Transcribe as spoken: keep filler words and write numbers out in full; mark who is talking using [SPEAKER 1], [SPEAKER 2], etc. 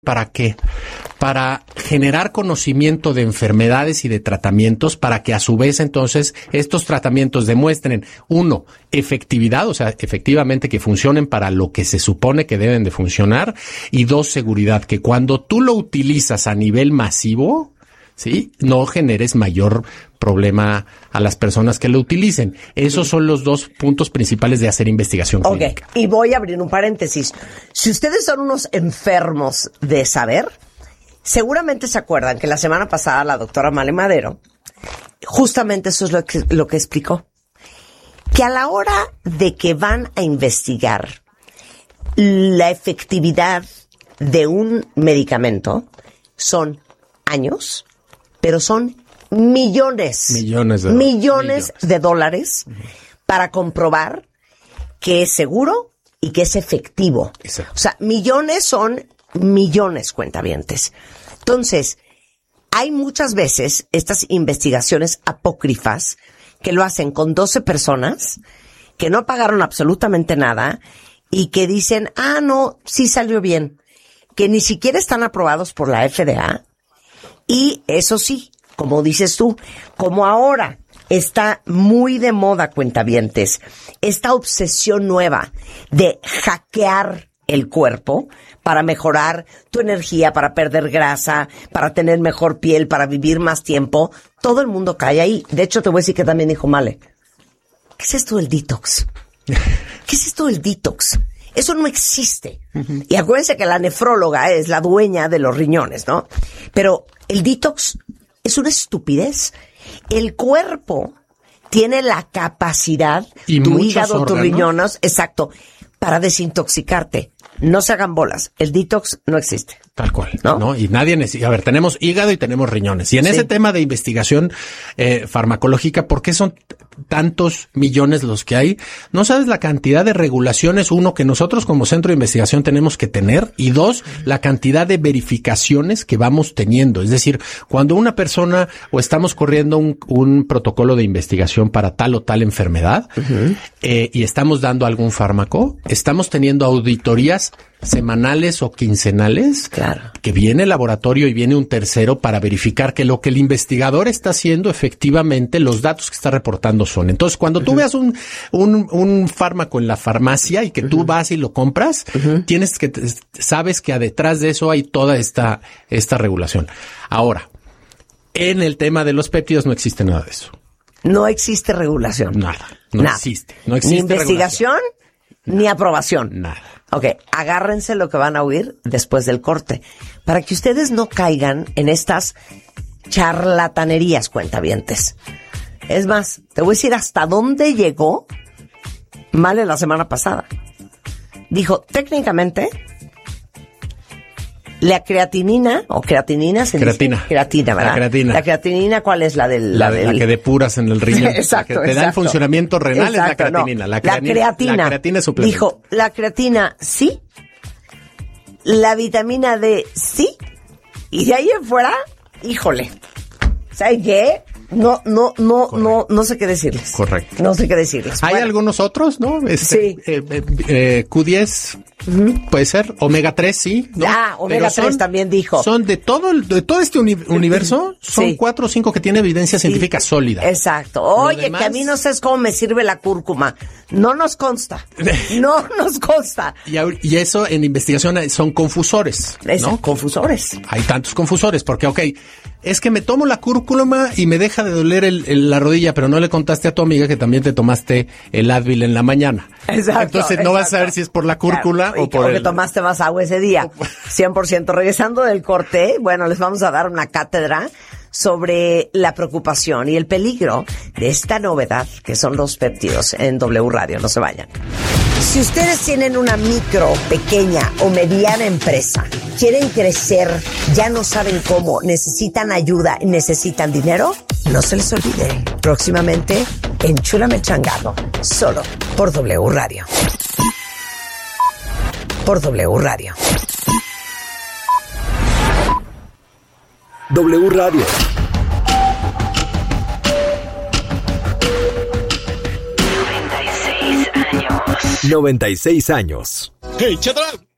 [SPEAKER 1] ¿Para qué? Para generar conocimiento de enfermedades y de tratamientos para que a su vez entonces estos tratamientos demuestren, uno, efectividad, o sea, efectivamente que funcionen para lo que se supone que deben de funcionar, y dos, seguridad, que cuando tú lo utilizas a nivel masivo, ¿sí?, no generes mayor problema a las personas que lo utilicen. Esos son los dos puntos principales de hacer investigación clínica.
[SPEAKER 2] Ok, y voy a abrir un paréntesis. Si ustedes son unos enfermos de saber, seguramente se acuerdan que la semana pasada la doctora Male Madero, justamente eso es lo que, lo que explicó. Que a la hora de que van a investigar la efectividad de un medicamento, son años, pero son millones,
[SPEAKER 1] millones de,
[SPEAKER 2] millones
[SPEAKER 1] millones.
[SPEAKER 2] de dólares uh-huh. para comprobar que es seguro y que es efectivo.
[SPEAKER 1] Exacto.
[SPEAKER 2] O sea, millones son millones, cuentavientes. Entonces, hay muchas veces estas investigaciones apócrifas que lo hacen con doce personas que no pagaron absolutamente nada y que dicen, ah, no, sí salió bien, que ni siquiera están aprobados por la F D A. Y eso sí, como dices tú, como ahora está muy de moda, cuentavientes, esta obsesión nueva de hackear el cuerpo para mejorar tu energía, para perder grasa, para tener mejor piel, para vivir más tiempo, todo el mundo cae ahí. De hecho, te voy a decir que también dijo Male, ¿qué es esto del detox? ¿Qué es esto del detox? Eso no existe. Uh-huh. Y acuérdense que la nefróloga es la dueña de los riñones, ¿no? Pero el detox es una estupidez. El cuerpo tiene la capacidad,
[SPEAKER 1] y
[SPEAKER 2] tu hígado, tus
[SPEAKER 1] órganos.
[SPEAKER 2] riñones, exacto, para desintoxicarte. No se hagan bolas. El detox no existe.
[SPEAKER 1] Tal cual,
[SPEAKER 2] ¿no?
[SPEAKER 1] ¿no? Y nadie necesita. A ver, tenemos hígado y tenemos riñones. Y en sí. ese tema de investigación eh, farmacológica, ¿por qué son t- tantos millones los que hay? No sabes la cantidad de regulaciones, uno, que nosotros como centro de investigación tenemos que tener, y dos, la cantidad de verificaciones que vamos teniendo. Es decir, cuando una persona o estamos corriendo un, un protocolo de investigación para tal o tal enfermedad, uh-huh. eh, y estamos dando algún fármaco, estamos teniendo auditorías semanales o quincenales,
[SPEAKER 2] claro.
[SPEAKER 1] que viene el laboratorio y viene un tercero para verificar que lo que el investigador está haciendo, efectivamente, los datos que está reportando son. Entonces, cuando tú uh-huh. veas un, un, un fármaco en la farmacia y que uh-huh. tú vas y lo compras, uh-huh. tienes que, sabes que detrás de eso hay toda esta, esta regulación. Ahora, en el tema de los péptidos no existe nada de eso.
[SPEAKER 2] No existe regulación.
[SPEAKER 1] Nada. No
[SPEAKER 2] nada.
[SPEAKER 1] existe. No existe
[SPEAKER 2] ni investigación,
[SPEAKER 1] regulación.
[SPEAKER 2] Ni aprobación.
[SPEAKER 1] Nada.
[SPEAKER 2] Ok, agárrense lo que van a oír después del corte, para que ustedes no caigan en estas charlatanerías, cuentavientes. Es más, te voy a decir hasta dónde llegó Male la semana pasada. Dijo, técnicamente, la creatinina, o creatinina, se
[SPEAKER 1] creatina.
[SPEAKER 2] dice creatina, ¿verdad?
[SPEAKER 1] La creatina.
[SPEAKER 2] La creatinina, ¿cuál es la del?
[SPEAKER 1] La,
[SPEAKER 2] la,
[SPEAKER 1] de,
[SPEAKER 2] del...
[SPEAKER 1] la que depuras en el riñón.
[SPEAKER 2] Exacto,
[SPEAKER 1] la que te
[SPEAKER 2] exacto.
[SPEAKER 1] da el funcionamiento renal.
[SPEAKER 2] Exacto,
[SPEAKER 1] es la creatinina.
[SPEAKER 2] No.
[SPEAKER 1] La,
[SPEAKER 2] la
[SPEAKER 1] creatina,
[SPEAKER 2] creatina.
[SPEAKER 1] La creatina es suplemento.
[SPEAKER 2] Dijo, la creatina sí, la vitamina D sí, y de ahí en fuera, híjole, ¿sabes qué? No, no, no, Correcto. no, no sé qué decirles.
[SPEAKER 1] Correcto.
[SPEAKER 2] No sé qué decirles.
[SPEAKER 1] Hay
[SPEAKER 2] bueno.
[SPEAKER 1] algunos otros, ¿no? Este,
[SPEAKER 2] sí.
[SPEAKER 1] Eh, eh, eh, Q diez, uh-huh. puede ser. Omega tres, sí. ¿no?
[SPEAKER 2] Ah, omega tres son, también dijo.
[SPEAKER 1] Son de todo, el, de todo este uni- universo, son sí. cuatro o cinco que tiene evidencia sí. científica sólida.
[SPEAKER 2] Exacto. Oye,
[SPEAKER 1] demás...
[SPEAKER 2] que a mí no sé cómo me sirve la cúrcuma. No nos consta. No nos consta.
[SPEAKER 1] Y, y eso en investigación son confusores,
[SPEAKER 2] Eso,
[SPEAKER 1] ¿no?
[SPEAKER 2] confusores.
[SPEAKER 1] Hay tantos confusores porque, ok, es que me tomo la cúrcuma y me deja de doler el, el, la rodilla, pero no le contaste a tu amiga que también te tomaste el Advil en la mañana.
[SPEAKER 2] Exacto.
[SPEAKER 1] Entonces no
[SPEAKER 2] exacto.
[SPEAKER 1] vas a saber si es por la cúrcula claro, o por
[SPEAKER 2] o
[SPEAKER 1] el...
[SPEAKER 2] que tomaste más agua ese día. cien por ciento. Regresando del corte, bueno, les vamos a dar una cátedra sobre la preocupación y el peligro de esta novedad que son los péptidos en W Radio. No se vayan. Si ustedes tienen una micro, pequeña o mediana empresa, quieren crecer, ya no saben cómo, necesitan ayuda, necesitan dinero, no se les olvide. Próximamente, Enchúlame Changado, solo por W Radio. Por W Radio.
[SPEAKER 3] W Radio. noventa y seis años. noventa y seis años.
[SPEAKER 4] ¡Hey, Chedra!